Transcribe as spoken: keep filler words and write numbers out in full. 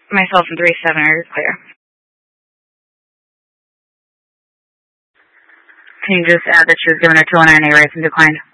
Myself and three seven are clear. Can you just add that she was given a two oh nine A race and declined?